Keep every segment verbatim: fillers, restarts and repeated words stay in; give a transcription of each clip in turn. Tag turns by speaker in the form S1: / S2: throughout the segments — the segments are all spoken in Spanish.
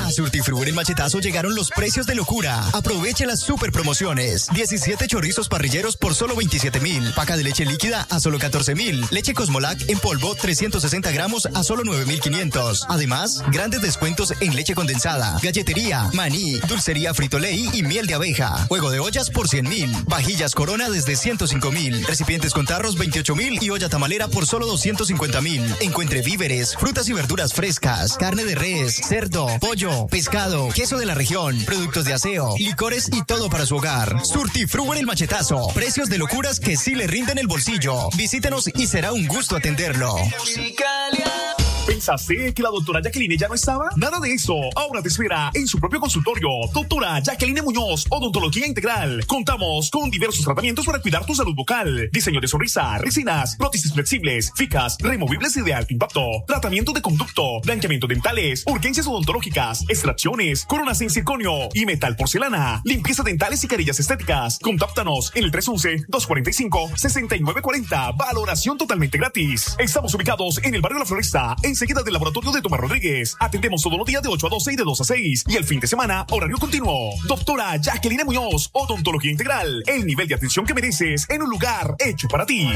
S1: A Surtifruber en Machetazo llegaron los precios de locura. Aproveche las super promociones. diecisiete chorizos parrilleros por solo veintisiete mil. Paca de leche líquida a solo catorce mil. Leche Cosmolac en polvo trescientos sesenta gramos a solo nueve mil quinientos. Además, grandes descuentos en leche condensada, galletería, maní, dulcería Frito-Lay y miel de abeja. Juego de ollas por cien mil. Vajillas Corona desde ciento cinco mil. Recipientes con tarros veintiocho mil y olla tamalera por solo doscientos cincuenta mil. Encuentre víveres, frutas y verduras frescas, carne de res, cerdo, pollo, pescado, queso de la región, productos de aseo, licores y todo para su hogar. Surtifruber el Machetazo. Precios de locuras que sí le rinden el bolsillo. Visítenos y será un gusto atenderlo.
S2: ¿Pensaste que la doctora Jacqueline ya no estaba? Nada de eso. Ahora te espera en su propio consultorio. Doctora Jacqueline Muñoz, Odontología Integral. Contamos con diversos tratamientos para cuidar tu salud bucal. Diseño de sonrisa, resinas, prótesis flexibles, ficas, removibles y de alto impacto. Tratamiento de conducto, blanqueamiento dentales, urgencias odontológicas, extracciones, coronas en circonio y metal porcelana. Limpieza dentales y carillas estéticas. Contáctanos en el tres once, dos cuarenta y cinco, sesenta y nueve cuarenta. Valoración totalmente gratis. Estamos ubicados en el barrio La Floresta, enseguida del laboratorio de Tomás Rodríguez. Atendemos todos los días de ocho a doce y de dos a seis. Y el fin de semana, horario continuo. Doctora Jacqueline Muñoz, Odontología Integral. El nivel de atención que mereces en un lugar hecho para ti.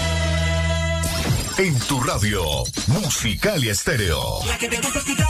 S3: En tu radio, Musicalia Estéreo.
S4: La que te gusta escuchar.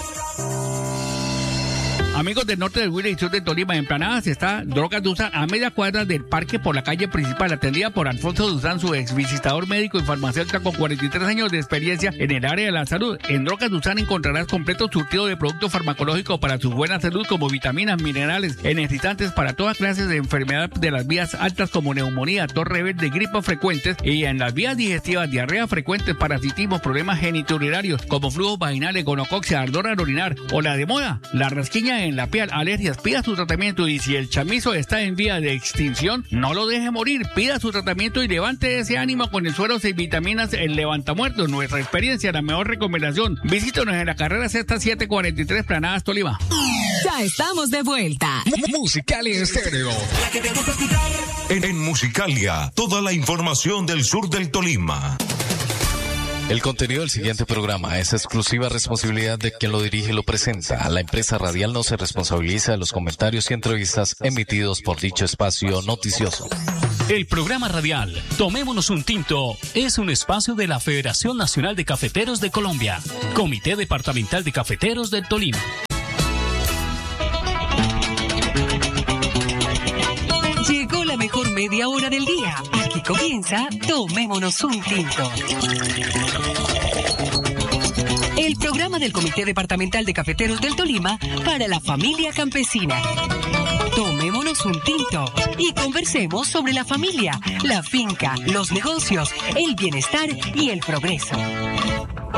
S5: Amigos del norte del Huila y sur de Tolima, en Planadas está Drogas Duzán, a media cuadra del parque por la calle principal, atendida por Alfonso Duzán, su ex visitador médico y farmacéutico con cuarenta y tres años de experiencia en el área de la salud. En Drogas Duzán encontrarás completo surtido de productos farmacológicos para su buena salud, como vitaminas, minerales, energizantes para todas clases de enfermedades de las vías altas como neumonía, tos rebelde, gripas frecuentes, y en las vías digestivas, diarrea frecuentes, parasitismo, problemas genitourinarios como flujos vaginales, gonocoxia, ardor al orinar o la de moda, la rasquiña en la piel, alergias. Pida su tratamiento, y si el chamizo está en vía de extinción, no lo deje morir. Pida su tratamiento y levante ese ánimo con el suero y vitaminas El Levantamuertos. Nuestra experiencia, la mejor recomendación. Visítanos en la carrera sexta setecientos cuarenta y tres, Planadas, Tolima.
S6: Ya estamos de vuelta.
S3: Musicalia Estéreo.
S4: La que te gusta escuchar.
S3: En, en Musicalia, toda la información del sur del Tolima.
S7: El contenido del siguiente programa es exclusiva responsabilidad de quien lo dirige y lo presenta. La empresa radial no se responsabiliza de los comentarios y entrevistas emitidos por dicho espacio noticioso.
S8: El programa radial Tomémonos un Tinto es un espacio de la Federación Nacional de Cafeteros de Colombia, Comité Departamental de Cafeteros del Tolima.
S6: Llegó la mejor media hora del día. Aquí comienza Tomémonos un Tinto. El programa del Comité Departamental de Cafeteros del Tolima para la familia campesina. Tomémonos un tinto y conversemos sobre la familia, la finca, los negocios, el bienestar y el progreso.